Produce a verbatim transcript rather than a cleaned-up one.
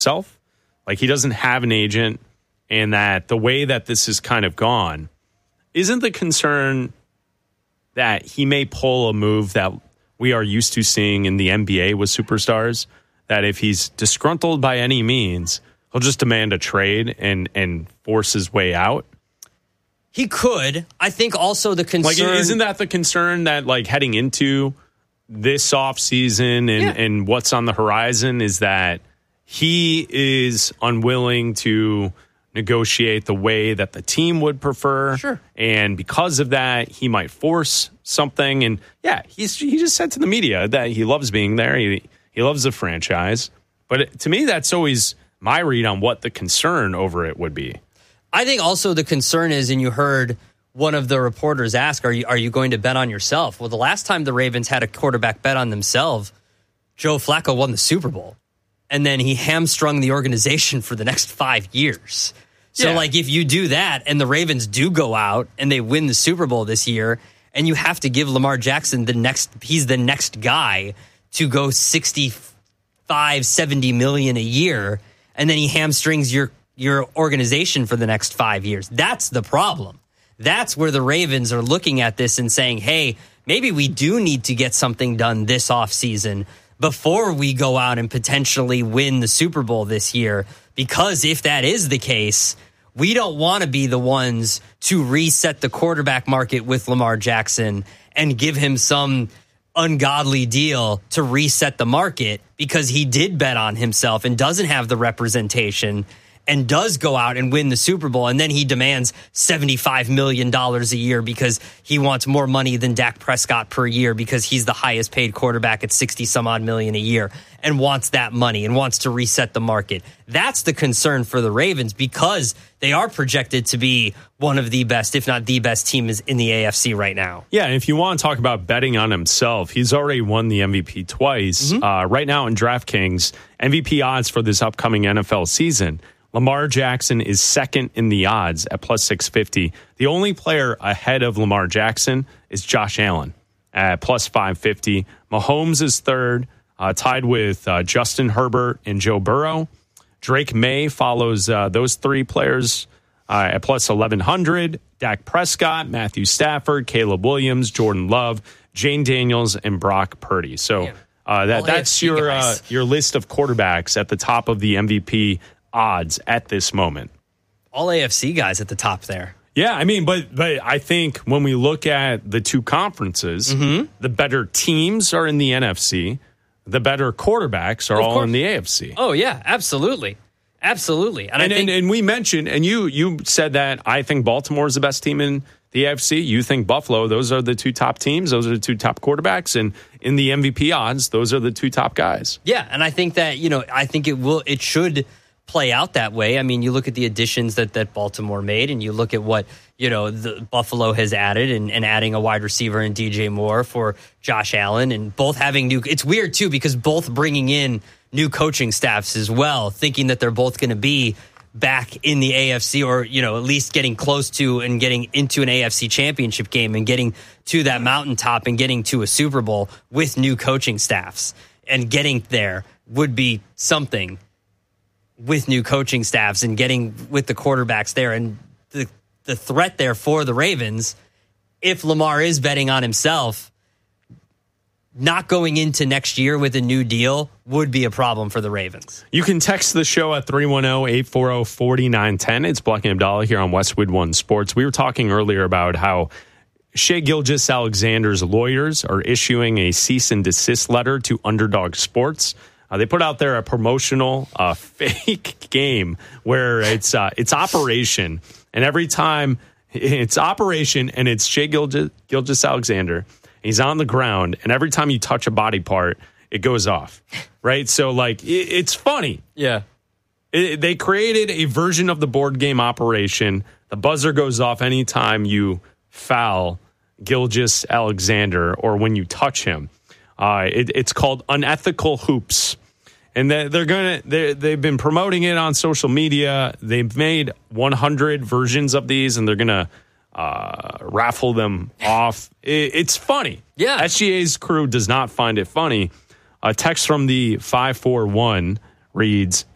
himself. Like, he doesn't have an agent, and that the way that this has kind of gone, isn't the concern that he may pull a move that we are used to seeing in the N B A with superstars, that if he's disgruntled by any means, he'll just demand a trade and, and force his way out? He could. I think also the concern... Like, isn't that the concern that, like, heading into this offseason and, yeah. and what's on the horizon is that he is unwilling to negotiate the way that the team would prefer. Sure. And because of that, he might force something. And, yeah, he's he just said to the media that he loves being there. He, he loves the franchise. But to me, that's always my read on what the concern over it would be. I think also the concern is, and you heard one of the reporters ask, are you are you going to bet on yourself? Well, the last time the Ravens had a quarterback bet on themselves, Joe Flacco won the Super Bowl. And then he hamstrung the organization for the next five years. So, yeah. like, if you do that and the Ravens do go out and they win the Super Bowl this year, and you have to give Lamar Jackson the next, he's the next guy to go sixty-five, seventy million a year, and then he hamstrings your your organization for the next five years. That's the problem. That's where the Ravens are looking at this and saying, hey, maybe we do need to get something done this offseason before we go out and potentially win the Super Bowl this year. Because if that is the case, we don't want to be the ones to reset the quarterback market with Lamar Jackson and give him some ungodly deal to reset the market because he did bet on himself and doesn't have the representation and does go out and win the Super Bowl, and then he demands seventy-five million dollars a year because he wants more money than Dak Prescott per year because he's the highest paid quarterback at sixty some odd million a year and wants that money and wants to reset the market. That's the concern for the Ravens because they are projected to be one of the best, if not the best team in the A F C right now. Yeah, and if you want to talk about betting on himself, he's already won the M V P twice. Mm-hmm. Uh, right now in DraftKings, M V P odds for this upcoming N F L season, Lamar Jackson is second in the odds at plus six fifty. The only player ahead of Lamar Jackson is Josh Allen at plus five fifty. Mahomes is third, uh, tied with uh, Justin Herbert and Joe Burrow. Drake May follows uh, those three players uh, at plus eleven hundred. Dak Prescott, Matthew Stafford, Caleb Williams, Jordan Love, Jane Daniels, and Brock Purdy. So uh, that that's your uh, your list of quarterbacks at the top of the M V P odds at this moment. All A F C guys at the top there. Yeah, I mean, but but I think when we look at the two conferences, mm-hmm. the better teams are in the N F C. The better quarterbacks are all in the A F C. Oh, yeah, absolutely. Absolutely. And, and, I think, and, and we mentioned, and you you said that I think Baltimore is the best team in the A F C. You think Buffalo. Those are the two top teams. Those are the two top quarterbacks. And in the M V P odds, those are the two top guys. Yeah, and I think that, you know, I think it will, it should play out that way. I mean, you look at the additions that, that Baltimore made, and you look at what, you know, the Buffalo has added and, and adding a wide receiver in D J Moore for Josh Allen, and both having new, it's weird too, because both bringing in new coaching staffs as well, thinking that they're both going to be back in the A F C, or, you know, at least getting close to and getting into an A F C championship game and getting to that mountaintop and getting to a Super Bowl with new coaching staffs, and getting there would be something with new coaching staffs and getting with the quarterbacks there. And the the threat there for the Ravens, if Lamar is betting on himself, not going into next year with a new deal would be a problem for the Ravens. You can text the show at three one zero, eight four zero, four nine one zero. It's Black and Abdallah here on Westwood One Sports. We were talking earlier about how Shai Gilgeous-Alexander's lawyers are issuing a cease and desist letter to Underdog Sports. Uh, they put out there a promotional uh, fake game where it's uh, it's Operation, and every time it's Operation and it's Shai Gilgeous-Alexander, he's on the ground, and every time you touch a body part, it goes off, right? So, like, it, it's funny. Yeah. It, they created a version of the board game Operation. The buzzer goes off anytime you foul Gilgeous-Alexander or when you touch him. Uh, it, it's called Unethical Hoops. And they're, they're going to, they've been promoting it on social media. They've made one hundred versions of these, and they're going to uh, raffle them off. It, it's funny. Yeah. S G A's crew does not find it funny. A text from the five four one reads,